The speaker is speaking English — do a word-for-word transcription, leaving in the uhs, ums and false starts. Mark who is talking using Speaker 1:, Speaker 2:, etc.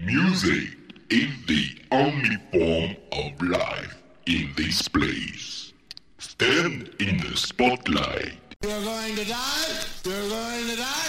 Speaker 1: Music is the only form of life in this place. Stand in the spotlight.
Speaker 2: You're going to die. You're going to die.